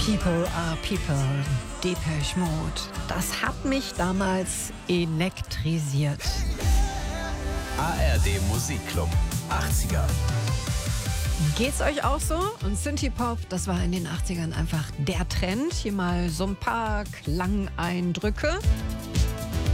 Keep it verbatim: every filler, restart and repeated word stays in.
People are people, Depeche Mode. Das hat mich damals elektrisiert. A R D Musikclub achtziger. Geht's euch auch so? Und Synthie-Pop, das war in den achtzigern einfach der Trend. Hier mal so ein paar Klangeindrücke.